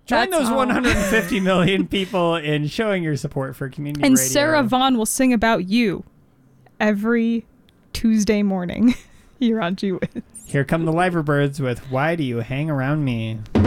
Join That's those all. 150 million people in showing your support for community And radio. Sarah Vaughn will sing about you every Tuesday morning here on Gee Whiz. Here come the Liverbirds with Why Do You Hang Around Me?